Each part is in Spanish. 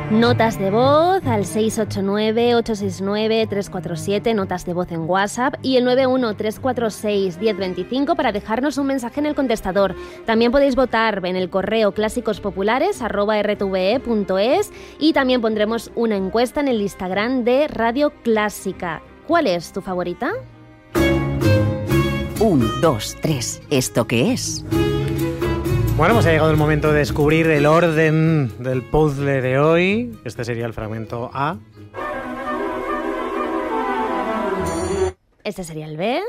Notas de voz al 689-869-347, notas de voz en WhatsApp, y el 913461025 para dejarnos un mensaje en el contestador. También podéis votar en el correo clásicospopulares@rtve.es y también pondremos una encuesta en el Instagram de Radio Clásica. ¿Cuál es tu favorita? 1, 2, 3. ¿Esto qué es? Bueno, pues ha llegado el momento de descubrir el orden del puzzle de hoy. Este sería el fragmento A. Este sería el B.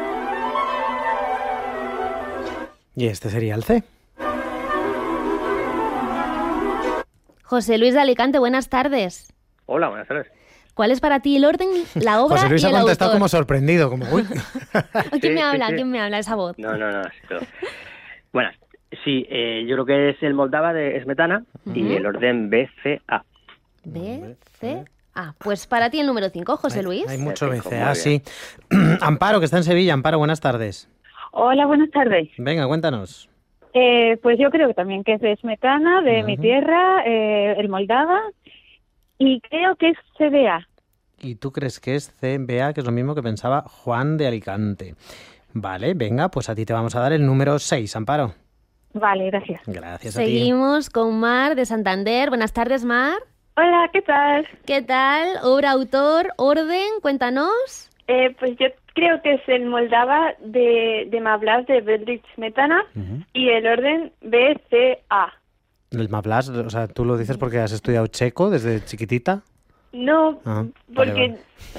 Y este sería el C. José Luis de Alicante, buenas tardes. Hola, buenas tardes. ¿Cuál es para ti el orden, la obra José Luis y el ha contestado autor? como sorprendido, como uy. ¿Quién me habla? Sí. ¿Quién me habla? Esa voz. No, sí, pero... Bueno, sí, yo creo que es el Moldava de Smetana y el orden BCA. B, C, A. Pues para ti el número 5, José Luis. Hay mucho Muy BCA, bien. sí. Amparo, que está en Sevilla. Amparo, buenas tardes. Hola, buenas tardes. Venga, cuéntanos. Pues yo creo que también que es de Smetana, de mi tierra, el Moldava, y creo que es CBA. ¿Y tú crees que es CBA, que es lo mismo que pensaba Juan de Alicante? Vale, venga, pues a ti te vamos a dar el número 6, Amparo. Vale, gracias. Gracias a ti. Seguimos con Mar de Santander. Buenas tardes, Mar. Hola, ¿qué tal? ¿Qué tal? Obra, autor, orden, cuéntanos. Pues yo creo que es el Moldava de Mavlas de Bedřich Smetana y el orden BCA. El Mavlas, o sea, ¿tú lo dices porque has estudiado checo desde chiquitita? No, Ah, porque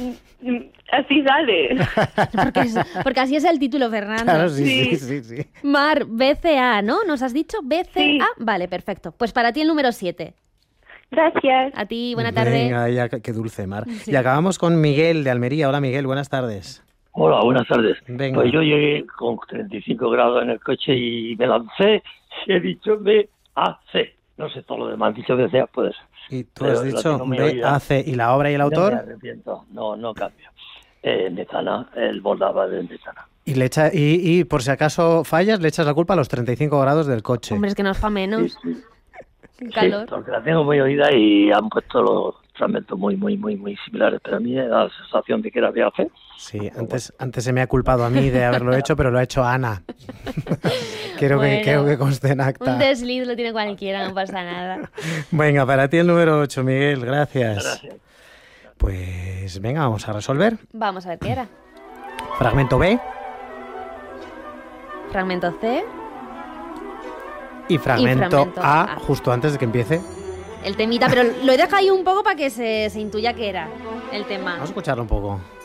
así sale. Porque así es el título, Fernando. Claro, sí. Mar, BCA, ¿no? ¿Nos has dicho? BCA. Sí. Vale, perfecto. Pues para ti el número 7. Gracias. A ti, buena tarde. Venga, ya, qué dulce, Mar. Y acabamos con Miguel de Almería. Hola, Miguel, buenas tardes. Hola, buenas tardes. Venga. Pues yo llegué con 35 grados en el coche y me lancé y he dicho BAC. No sé todo lo demás, dicho BCA, pues. Y tú pero has lo dicho tengo muy oído. BAC. ¿Y la obra y el No me autor? arrepiento, no cambio. Metana, el Moldava de Metana. Y por si acaso fallas, le echas la culpa a los 35 grados del coche. Hombre, es que no es para menos. Sí. Qué calor. Sí, porque la tengo muy oída y han puesto los fragmentos muy similares, pero a mí me da la sensación de que era BAC. Sí, antes se me ha culpado a mí de haberlo hecho, pero lo ha hecho Ana. Quiero que conste en acta. Un desliz lo tiene cualquiera, no pasa nada. Venga, para ti el número 8, Miguel, gracias. Gracias. Pues venga, vamos a resolver. Vamos a ver qué era. Fragmento B Fragmento C. y fragmento A. A, justo antes de que empiece. El temita, pero lo he dejado ahí un poco para que se intuya que era el tema. Vamos a escucharlo un poco.